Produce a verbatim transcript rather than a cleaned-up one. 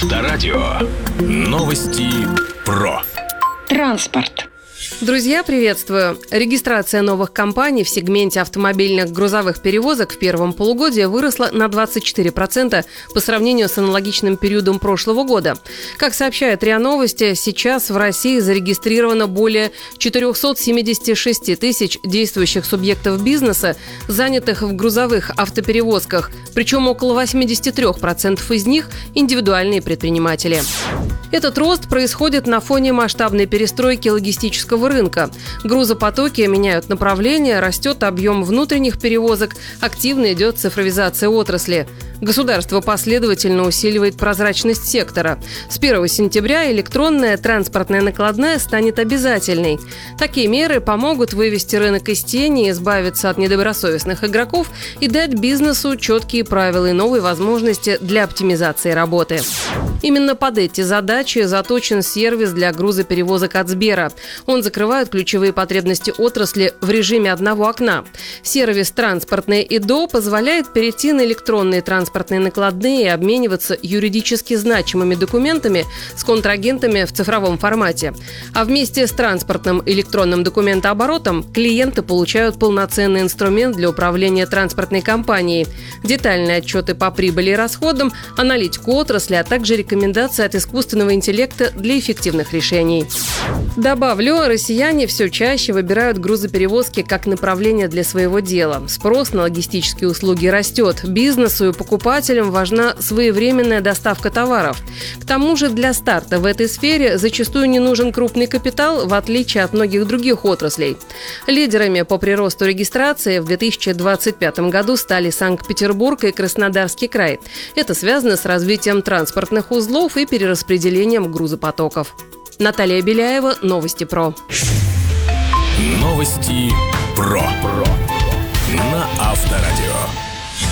Авторадио. Новости про транспорт. Друзья, приветствую! Регистрация новых компаний в сегменте автомобильных грузовых перевозок в первом полугодии выросла на двадцать четыре процента по сравнению с аналогичным периодом прошлого года. Как сообщает РИА Новости, сейчас в России зарегистрировано более четыреста семьдесят шесть тысяч действующих субъектов бизнеса, занятых в грузовых автоперевозках, причем около восемьдесят три процента из них – индивидуальные предприниматели. Этот рост происходит на фоне масштабной перестройки логистического рынка. Грузопотоки меняют направление, растет объем внутренних перевозок, активно идет цифровизация отрасли. Государство последовательно усиливает прозрачность сектора. С первого сентября электронная транспортная накладная станет обязательной. Такие меры помогут вывести рынок из тени, избавиться от недобросовестных игроков и дать бизнесу четкие правила и новые возможности для оптимизации работы. Именно под эти задачи заточен сервис для грузоперевозок от Сбера. Он закрывает ключевые потребности отрасли в режиме одного окна. Сервис «Транспортное ИДО» позволяет перейти на электронные транспортные накладные и обмениваться юридически значимыми документами с контрагентами в цифровом формате. А вместе с транспортным электронным документооборотом клиенты получают полноценный инструмент для управления транспортной компанией, детальные отчеты по прибыли и расходам, аналитику отрасли, а также рекомендации от искусственного интеллекта для эффективных решений. Добавлю, россияне все чаще выбирают грузоперевозки как направление для своего дела. Спрос на логистические услуги растет. Бизнесу и покупателям важна своевременная доставка товаров. К тому же для старта в этой сфере зачастую не нужен крупный капитал, в отличие от многих других отраслей. Лидерами по приросту регистрации в две тысячи двадцать пятом году стали Санкт-Петербург и Краснодарский край. Это связано с развитием транспортных узлов и перераспределением грузопотоков. Наталья Беляева, Новости про. Новости про. На Авторадио.